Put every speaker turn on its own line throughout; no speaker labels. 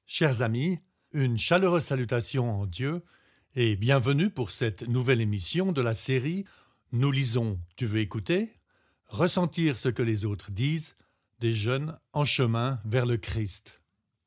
Chers amis, une chaleureuse salutation en Dieu et bienvenue pour cette nouvelle émission de la série Nous lisons, tu veux écouter? Ressentir ce que les autres disent, des jeunes en chemin vers le Christ.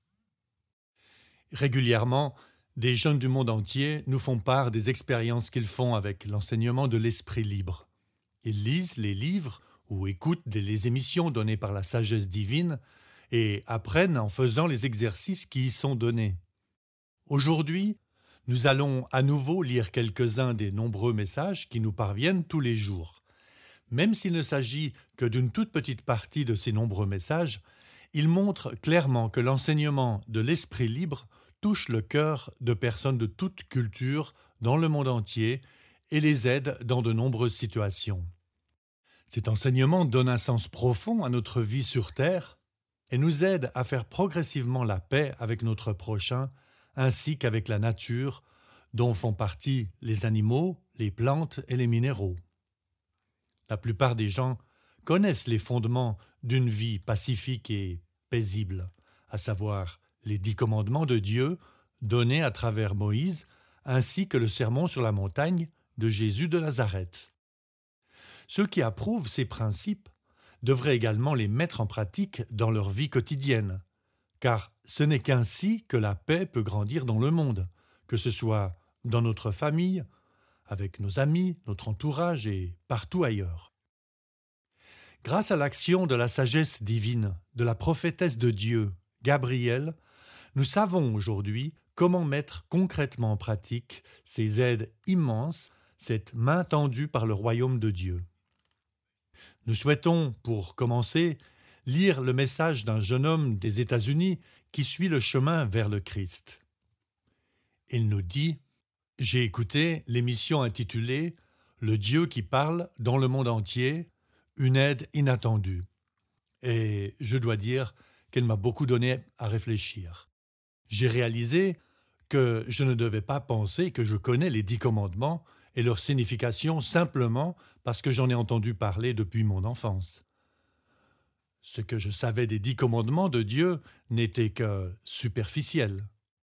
Régulièrement, des jeunes du monde entier nous font part des expériences qu'ils font avec l'enseignement de l'esprit libre. Ils lisent les livres ou écoutent les émissions données par la sagesse divine et apprennent en faisant les exercices qui y sont donnés. Aujourd'hui, nous allons à nouveau lire quelques-uns des nombreux messages qui nous parviennent tous les jours. Même s'il ne s'agit que d'une toute petite partie de ces nombreux messages, ils montrent clairement que l'enseignement de l'esprit libre touche le cœur de personnes de toute culture dans le monde entier et les aide dans de nombreuses situations. Cet enseignement donne un sens profond à notre vie sur Terre et nous aide à faire progressivement la paix avec notre prochain ainsi qu'avec la nature dont font partie les animaux, les plantes et les minéraux. La plupart des gens connaissent les fondements d'une vie pacifique et paisible, à savoir les 10 commandements de Dieu donnés à travers Moïse, ainsi que le sermon sur la montagne de Jésus de Nazareth. Ceux qui approuvent ces principes devraient également les mettre en pratique dans leur vie quotidienne, car ce n'est qu'ainsi que la paix peut grandir dans le monde, que ce soit dans notre famille, avec nos amis, notre entourage et partout ailleurs. Grâce à l'action de la sagesse divine, de la prophétesse de Dieu, Gabrielle, nous savons aujourd'hui comment mettre concrètement en pratique ces aides immenses, cette main tendue par le royaume de Dieu. Nous souhaitons, pour commencer, lire le message d'un jeune homme des États-Unis qui suit le chemin vers le Christ. Il nous dit « J'ai écouté l'émission intitulée « Le Dieu qui parle dans le monde entier, une aide inattendue ». Et je dois dire qu'elle m'a beaucoup donné à réfléchir. J'ai réalisé que je ne devais pas penser que je connais les 10 commandements et leur signification simplement parce que j'en ai entendu parler depuis mon enfance. Ce que je savais des 10 commandements de Dieu n'était que superficiel.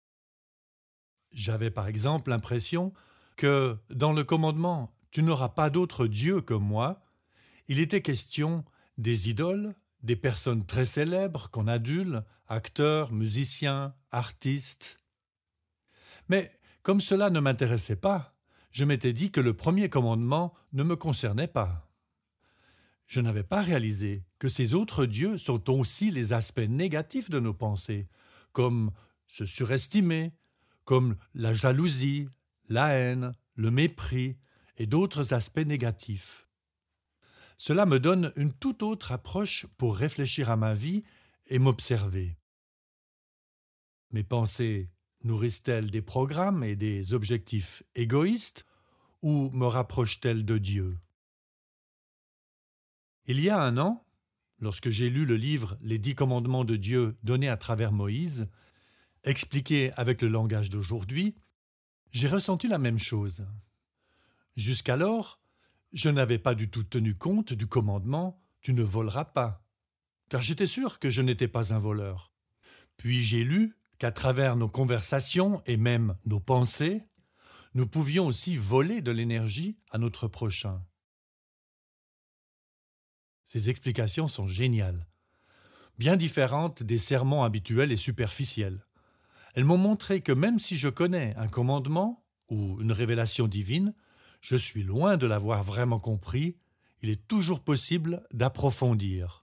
J'avais par exemple l'impression que dans le commandement « Tu n'auras pas d'autre Dieu que moi », il était question des idoles, des personnes très célèbres qu'on adule, acteurs, musiciens, artistes. Mais comme cela ne m'intéressait pas, je m'étais dit que le premier commandement ne me concernait pas. Je n'avais pas réalisé que ces autres dieux sont aussi les aspects négatifs de nos pensées, comme se surestimer, comme la jalousie, la haine, le mépris et d'autres aspects négatifs. Cela me donne une toute autre approche pour réfléchir à ma vie et m'observer. Mes pensées nourrissent-elles des programmes et des objectifs égoïstes ou me rapprochent-elles de Dieu? Il y a un an, lorsque j'ai lu le livre « Les 10 commandements de Dieu donnés à travers Moïse », expliqué avec le langage d'aujourd'hui, j'ai ressenti la même chose. Jusqu'alors, je n'avais pas du tout tenu compte du commandement « Tu ne voleras pas », car j'étais sûr que je n'étais pas un voleur. Puis j'ai lu qu'à travers nos conversations et même nos pensées, nous pouvions aussi voler de l'énergie à notre prochain. Ces explications sont géniales, bien différentes des sermons habituels et superficiels. Elles m'ont montré que même si je connais un commandement ou une révélation divine, je suis loin de l'avoir vraiment compris, il est toujours possible d'approfondir.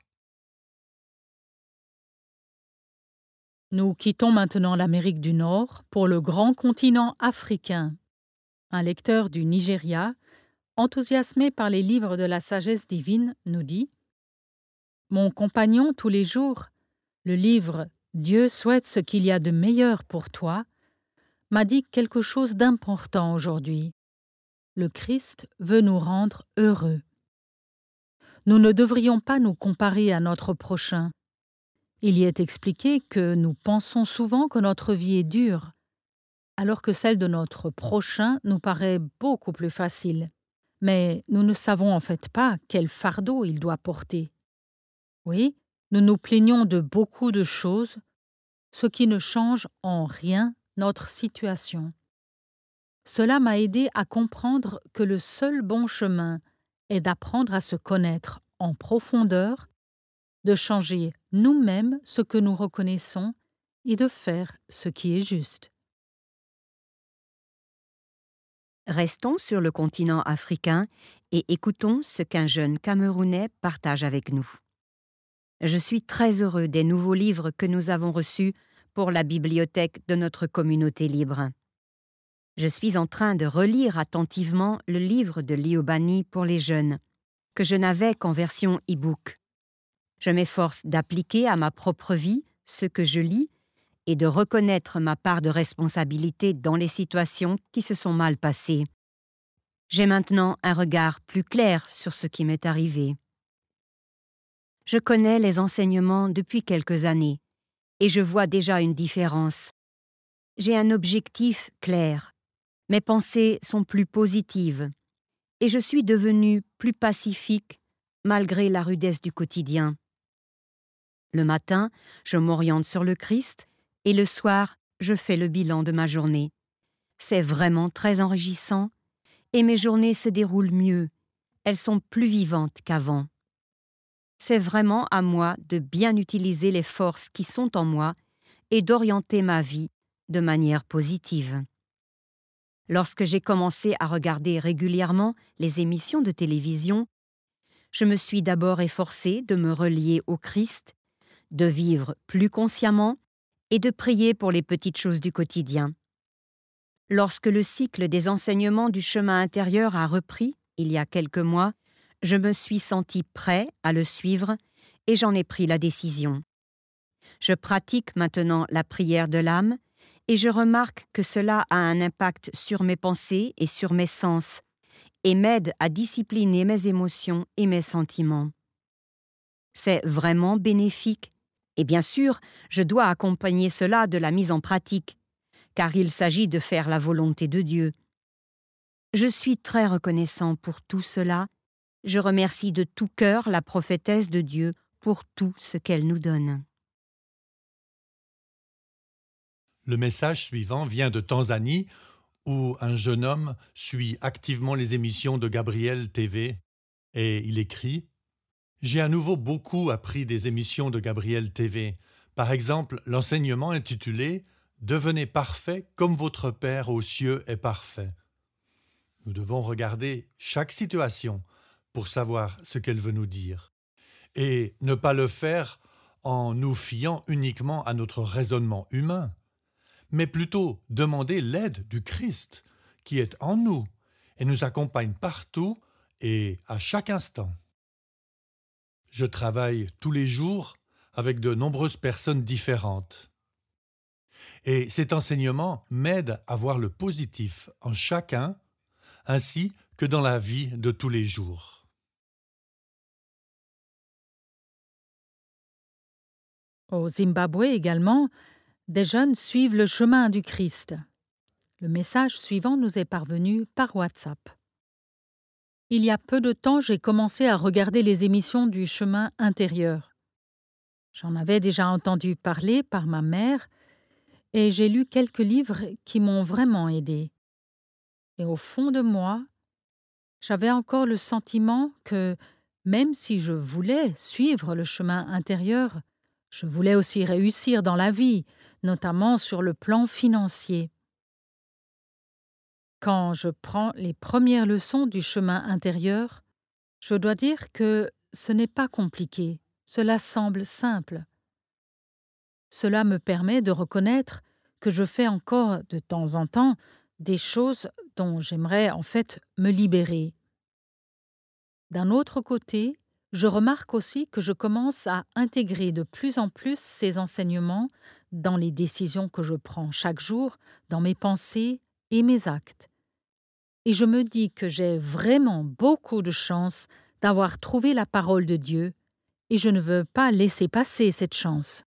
Nous quittons maintenant l'Amérique du Nord pour le grand continent africain. Un lecteur du Nigeria, enthousiasmé par les livres de la sagesse divine, nous dit « Mon compagnon tous les jours, le livre « Dieu souhaite ce qu'il y a de meilleur pour toi » m'a dit quelque chose d'important aujourd'hui. Le Christ veut nous rendre heureux. Nous ne devrions pas nous comparer à notre prochain. Il y est expliqué que nous pensons souvent que notre vie est dure, alors que celle de notre prochain nous paraît beaucoup plus facile. Mais nous ne savons en fait pas quel fardeau il doit porter. Oui, nous nous plaignons de beaucoup de choses, ce qui ne change en rien notre situation. Cela m'a aidé à comprendre que le seul bon chemin est d'apprendre à se connaître en profondeur, de changer nous-mêmes ce que nous reconnaissons et de faire ce qui est juste.
Restons sur le continent africain et écoutons ce qu'un jeune Camerounais partage avec nous. Je suis très heureux des nouveaux livres que nous avons reçus pour la bibliothèque de notre communauté libre. Je suis en train de relire attentivement le livre de Liobani pour les jeunes, que je n'avais qu'en version e-book. Je m'efforce d'appliquer à ma propre vie ce que je lis et de reconnaître ma part de responsabilité dans les situations qui se sont mal passées. J'ai maintenant un regard plus clair sur ce qui m'est arrivé. Je connais les enseignements depuis quelques années et je vois déjà une différence. J'ai un objectif clair. Mes pensées sont plus positives et je suis devenue plus pacifique malgré la rudesse du quotidien. Le matin, je m'oriente sur le Christ et le soir, je fais le bilan de ma journée. C'est vraiment très enrichissant et mes journées se déroulent mieux. Elles sont plus vivantes qu'avant. C'est vraiment à moi de bien utiliser les forces qui sont en moi et d'orienter ma vie de manière positive. Lorsque j'ai commencé à regarder régulièrement les émissions de télévision, je me suis d'abord efforcée de me relier au Christ, de vivre plus consciemment et de prier pour les petites choses du quotidien. Lorsque le cycle des enseignements du chemin intérieur a repris, il y a quelques mois, je me suis senti prêt à le suivre et j'en ai pris la décision. Je pratique maintenant la prière de l'âme et je remarque que cela a un impact sur mes pensées et sur mes sens et m'aide à discipliner mes émotions et mes sentiments. C'est vraiment bénéfique et bien sûr, je dois accompagner cela de la mise en pratique, car il s'agit de faire la volonté de Dieu. Je suis très reconnaissant pour tout cela. Je remercie de tout cœur la prophétesse de Dieu pour tout ce qu'elle nous donne.
Le message suivant vient de Tanzanie, où un jeune homme suit activement les émissions de Gabriel TV, et il écrit « J'ai à nouveau beaucoup appris des émissions de Gabriel TV. Par exemple, l'enseignement intitulé « Devenez parfait comme votre Père aux cieux est parfait ». Nous devons regarder chaque situation pour savoir ce qu'elle veut nous dire, et ne pas le faire en nous fiant uniquement à notre raisonnement humain, mais plutôt demander l'aide du Christ qui est en nous et nous accompagne partout et à chaque instant. Je travaille tous les jours avec de nombreuses personnes différentes. Et cet enseignement m'aide à voir le positif en chacun, ainsi que dans la vie de tous les jours.
Au Zimbabwe également, des jeunes suivent le chemin du Christ. Le message suivant nous est parvenu par WhatsApp. Il y a peu de temps, j'ai commencé à regarder les émissions du chemin intérieur. J'en avais déjà entendu parler par ma mère et j'ai lu quelques livres qui m'ont vraiment aidé. Et au fond de moi, j'avais encore le sentiment que, même si je voulais suivre le chemin intérieur, je voulais aussi réussir dans la vie, notamment sur le plan financier. Quand je prends les premières leçons du chemin intérieur, je dois dire que ce n'est pas compliqué, cela semble simple. Cela me permet de reconnaître que je fais encore de temps en temps des choses dont j'aimerais en fait me libérer. D'un autre côté, je remarque aussi que je commence à intégrer de plus en plus ces enseignements dans les décisions que je prends chaque jour, dans mes pensées et mes actes. Et je me dis que j'ai vraiment beaucoup de chance d'avoir trouvé la parole de Dieu et je ne veux pas laisser passer cette chance.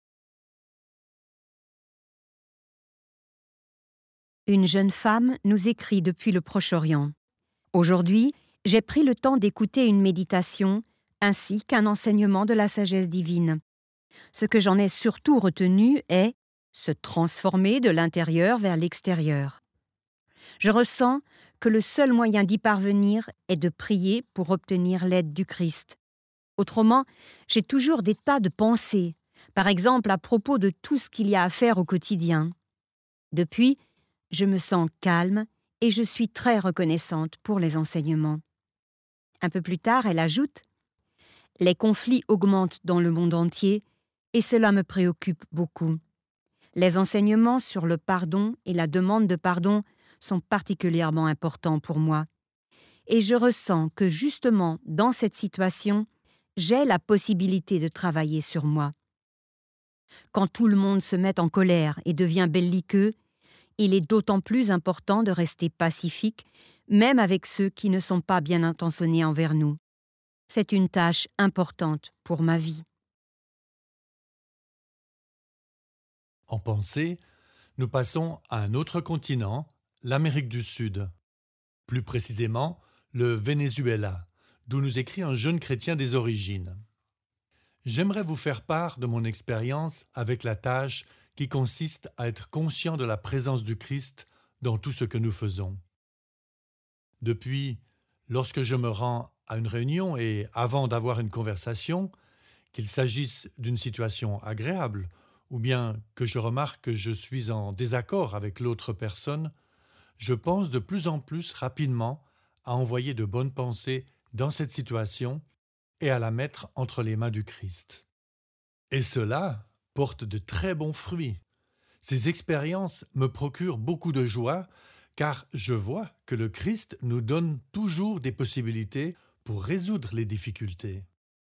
Une jeune femme nous écrit depuis le Proche-Orient. Aujourd'hui, j'ai pris le temps d'écouter une méditation ainsi qu'un enseignement de la sagesse divine. Ce que j'en ai surtout retenu est se transformer de l'intérieur vers l'extérieur. Je ressens que le seul moyen d'y parvenir est de prier pour obtenir l'aide du Christ. Autrement, j'ai toujours des tas de pensées, par exemple à propos de tout ce qu'il y a à faire au quotidien. Depuis, je me sens calme et je suis très reconnaissante pour les enseignements. Un peu plus tard, elle ajoute « Les conflits augmentent dans le monde entier et cela me préoccupe beaucoup. Les enseignements sur le pardon et la demande de pardon sont particulièrement importants pour moi. Et je ressens que justement dans cette situation, j'ai la possibilité de travailler sur moi. Quand tout le monde se met en colère et devient belliqueux, il est d'autant plus important de rester pacifique, même avec ceux qui ne sont pas bien intentionnés envers nous. C'est une tâche importante pour ma vie.
En pensée, nous passons à un autre continent, l'Amérique du Sud. Plus précisément, le Venezuela, d'où nous écrit un jeune chrétien des origines. J'aimerais vous faire part de mon expérience avec la tâche qui consiste à être conscient de la présence du Christ dans tout ce que nous faisons. Depuis, lorsque je me rends à une réunion et avant d'avoir une conversation, qu'il s'agisse d'une situation agréable ou bien que je remarque que je suis en désaccord avec l'autre personne, je pense de plus en plus rapidement à envoyer de bonnes pensées dans cette situation et à la mettre entre les mains du Christ. Et cela porte de très bons fruits. Ces expériences me procurent beaucoup de joie car je vois que le Christ nous donne toujours des possibilités pour résoudre les difficultés.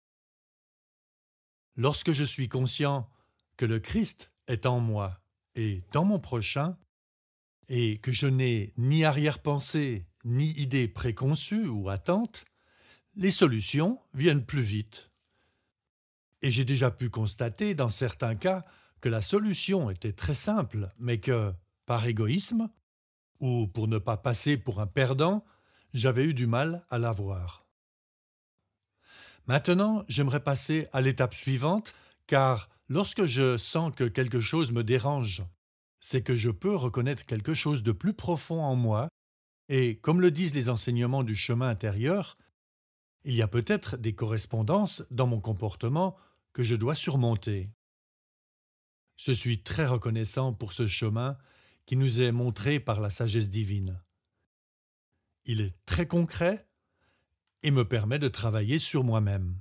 Lorsque je suis conscient que le Christ est en moi et dans mon prochain, et que je n'ai ni arrière-pensée, ni idée préconçue ou attente, les solutions viennent plus vite. Et j'ai déjà pu constater dans certains cas que la solution était très simple, mais que, par égoïsme, ou pour ne pas passer pour un perdant, j'avais eu du mal à la voir. Maintenant, j'aimerais passer à l'étape suivante, car lorsque je sens que quelque chose me dérange, c'est que je peux reconnaître quelque chose de plus profond en moi, et comme le disent les enseignements du chemin intérieur, il y a peut-être des correspondances dans mon comportement que je dois surmonter. Je suis très reconnaissant pour ce chemin qui nous est montré par la sagesse divine. Il est très concret et me permet de travailler sur moi-même.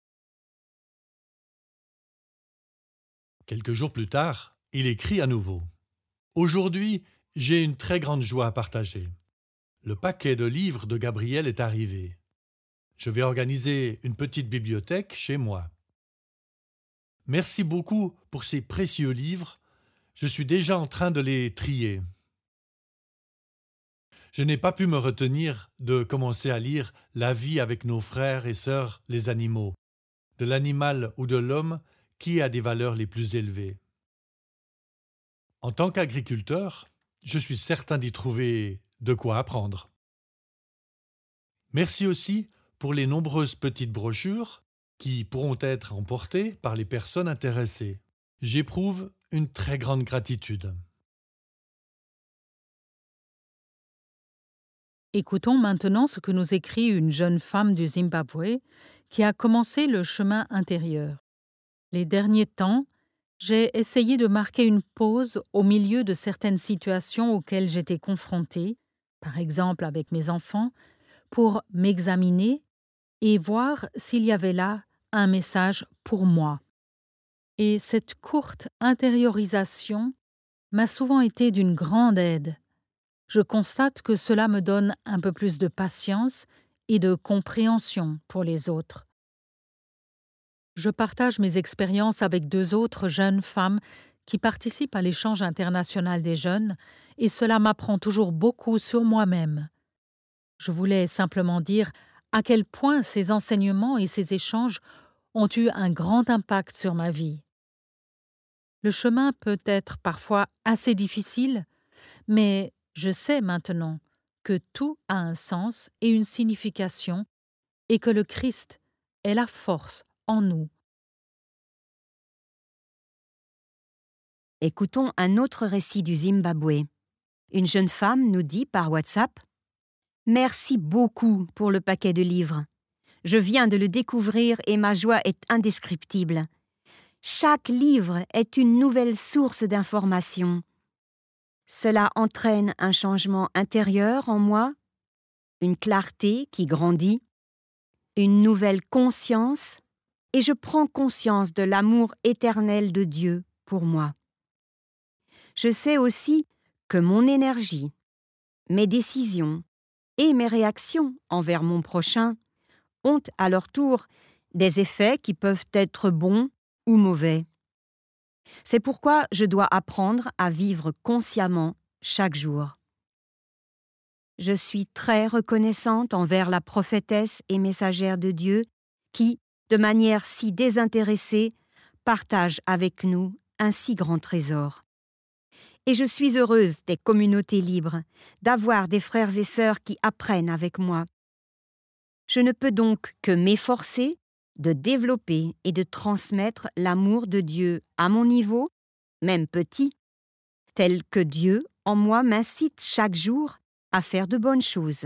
Quelques jours plus tard, il écrit à nouveau. Aujourd'hui, j'ai une très grande joie à partager. Le paquet de livres de Gabriel est arrivé. Je vais organiser une petite bibliothèque chez moi. Merci beaucoup pour ces précieux livres. Je suis déjà en train de les trier. Je n'ai pas pu me retenir de commencer à lire La vie avec nos frères et sœurs, les animaux, de l'animal ou de l'homme qui a des valeurs les plus élevées. En tant qu'agriculteur, je suis certain d'y trouver de quoi apprendre. Merci aussi pour les nombreuses petites brochures qui pourront être emportées par les personnes intéressées. J'éprouve une très grande gratitude.
Écoutons maintenant ce que nous écrit une jeune femme du Zimbabwe qui a commencé le chemin intérieur. Les derniers temps, j'ai essayé de marquer une pause au milieu de certaines situations auxquelles j'étais confrontée, par exemple avec mes enfants, pour m'examiner et voir s'il y avait là un message pour moi. Et cette courte intériorisation m'a souvent été d'une grande aide. Je constate que cela me donne un peu plus de patience et de compréhension pour les autres. Je partage mes expériences avec 2 autres jeunes femmes qui participent à l'échange international des jeunes et cela m'apprend toujours beaucoup sur moi-même. Je voulais simplement dire à quel point ces enseignements et ces échanges ont eu un grand impact sur ma vie. Le chemin peut être parfois assez difficile, mais je sais maintenant que tout a un sens et une signification et que le Christ est la force en nous.
Écoutons un autre récit du Zimbabwe. Une jeune femme nous dit par WhatsApp « Merci beaucoup pour le paquet de livres. Je viens de le découvrir et ma joie est indescriptible. Chaque livre est une nouvelle source d'information. Cela entraîne un changement intérieur en moi, une clarté qui grandit, une nouvelle conscience, et je prends conscience de l'amour éternel de Dieu pour moi. Je sais aussi que mon énergie, mes décisions et mes réactions envers mon prochain ont à leur tour des effets qui peuvent être bons ou mauvais. C'est pourquoi je dois apprendre à vivre consciemment chaque jour. Je suis très reconnaissante envers la prophétesse et messagère de Dieu qui, de manière si désintéressée, partage avec nous un si grand trésor. Et je suis heureuse des communautés libres, d'avoir des frères et sœurs qui apprennent avec moi. Je ne peux donc que m'efforcer de développer et de transmettre l'amour de Dieu à mon niveau, même petit, tel que Dieu en moi m'incite chaque jour à faire de bonnes choses.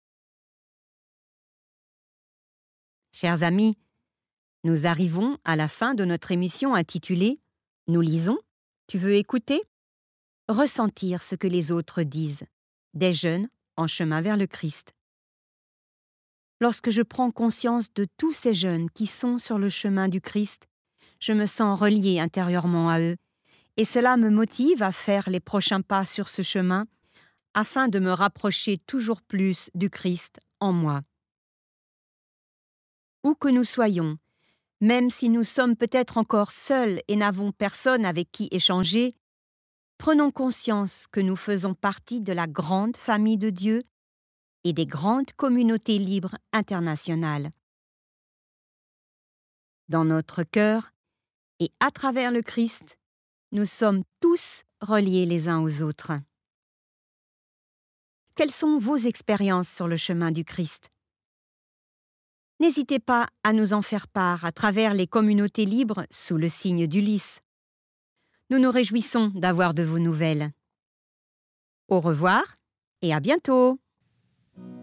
Chers amis, nous arrivons à la fin de notre émission intitulée « Nous lisons ». Tu veux écouter ? Ressentir ce que les autres disent, des jeunes en chemin vers le Christ. Lorsque je prends conscience de tous ces jeunes qui sont sur le chemin du Christ, je me sens reliée intérieurement à eux, et cela me motive à faire les prochains pas sur ce chemin afin de me rapprocher toujours plus du Christ en moi. Où que nous soyons, même si nous sommes peut-être encore seuls et n'avons personne avec qui échanger, prenons conscience que nous faisons partie de la grande famille de Dieu et des grandes communautés libres internationales. Dans notre cœur et à travers le Christ, nous sommes tous reliés les uns aux autres. Quelles sont vos expériences sur le chemin du Christ ? N'hésitez pas à nous en faire part à travers les communautés libres sous le signe d'Ulysse. Nous nous réjouissons d'avoir de vos nouvelles. Au revoir et à bientôt!